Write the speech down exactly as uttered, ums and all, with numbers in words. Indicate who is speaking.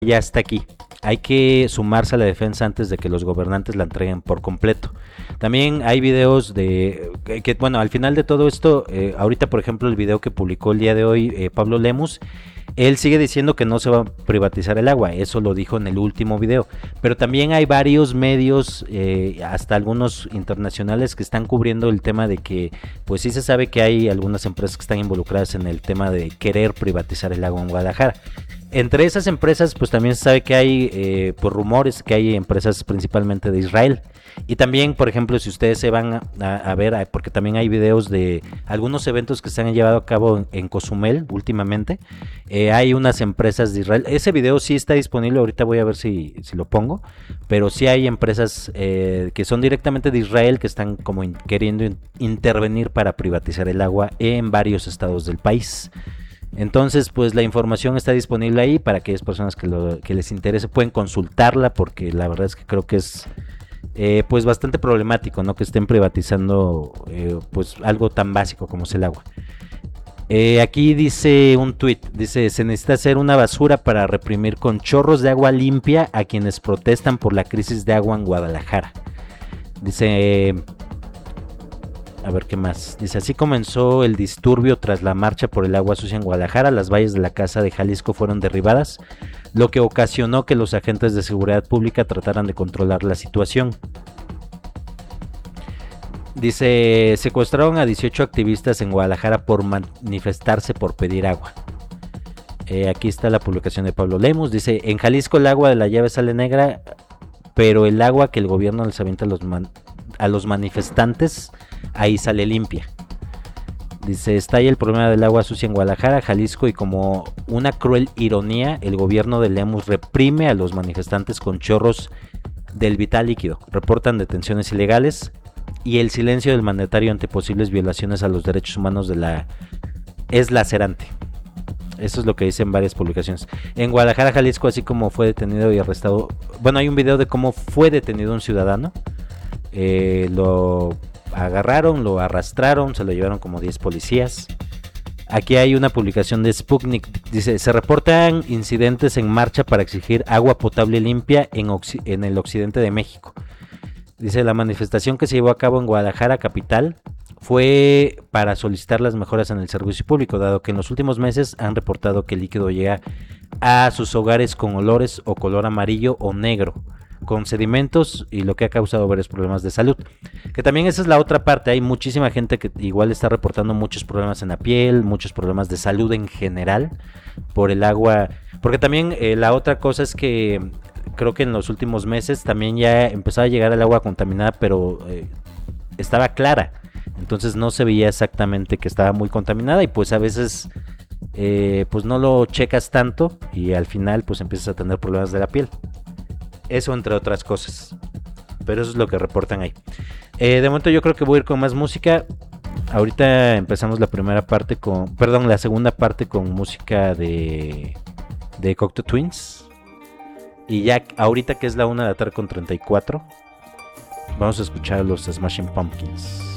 Speaker 1: ya está aquí. Hay que sumarse a la defensa antes de que los gobernantes la entreguen por completo. También hay videos de que, que bueno, al final de todo esto, eh, ahorita por ejemplo el video que publicó el día de hoy eh, Pablo Lemus, él sigue diciendo que no se va a privatizar el agua, eso lo dijo en el último video, pero también hay varios medios, eh, hasta algunos internacionales, que están cubriendo el tema de que, pues sí se sabe que hay algunas empresas que están involucradas en el tema de querer privatizar el agua en Guadalajara. Entre esas empresas, pues también se sabe que hay eh, pues rumores que hay empresas principalmente de Israel. Y también, por ejemplo, si ustedes se van a, a, a ver, porque también hay videos de algunos eventos que se han llevado a cabo en, en Cozumel últimamente, eh, hay unas empresas de Israel. Ese video sí está disponible, ahorita voy a ver si, si lo pongo, pero sí hay empresas eh, que son directamente de Israel que están como in, queriendo in, intervenir para privatizar el agua en varios estados del país. Entonces, pues la información está disponible ahí para aquellas personas que, lo, que les interese, pueden consultarla, porque la verdad es que creo que es eh, pues bastante problemático, ¿no? Que estén privatizando eh, pues algo tan básico como es el agua. Eh, aquí dice un tweet, dice: se necesita hacer una basura para reprimir con chorros de agua limpia a quienes protestan por la crisis de agua en Guadalajara. Dice... Eh, A ver qué más. Dice: así comenzó el disturbio tras la marcha por el agua sucia en Guadalajara. Las vallas de la Casa de Jalisco fueron derribadas, lo que ocasionó que los agentes de seguridad pública trataran de controlar la situación. Dice: secuestraron a dieciocho activistas en Guadalajara por manifestarse por pedir agua. Eh, aquí está la publicación de Pablo Lemus. Dice: en Jalisco el agua de la llave sale negra, pero el agua que el gobierno les avienta a los, man- a los manifestantes, ahí sale limpia. Dice: está ahí el problema del agua sucia en Guadalajara, Jalisco, y como una cruel ironía, el gobierno de Lemus reprime a los manifestantes con chorros del vital líquido. Reportan detenciones ilegales y el silencio del mandatario ante posibles violaciones a los derechos humanos de la es lacerante. Eso es lo que dicen varias publicaciones. En Guadalajara, Jalisco, así como fue detenido y arrestado. Bueno, hay un video de cómo fue detenido un ciudadano. Eh, lo agarraron, lo arrastraron, se lo llevaron como diez policías. Aquí hay una publicación de Sputnik. Dice: se reportan incidentes en marcha para exigir agua potable limpia en, occ- en el occidente de México. Dice: la manifestación que se llevó a cabo en Guadalajara capital fue para solicitar las mejoras en el servicio público, dado que en los últimos meses han reportado que el líquido llega a sus hogares con olores o color amarillo o negro, con sedimentos, y lo que ha causado varios problemas de salud. Que también esa es la otra parte, hay muchísima gente que igual está reportando muchos problemas en la piel, muchos problemas de salud en general por el agua, porque también eh, la otra cosa es que creo que en los últimos meses también ya empezaba a llegar el agua contaminada, pero eh, estaba clara, entonces no se veía exactamente que estaba muy contaminada, y pues a veces eh, pues no lo checas tanto y al final pues empiezas a tener problemas de la piel. Eso entre otras cosas. Pero eso es lo que reportan ahí. Eh, de momento yo creo que voy a ir con más música. Ahorita empezamos la primera parte con... Perdón, la segunda parte con música de... De Cocteau Twins. Y ya ahorita que es la una de la tarde con treinta y cuatro, vamos a escuchar a los Smashing Pumpkins.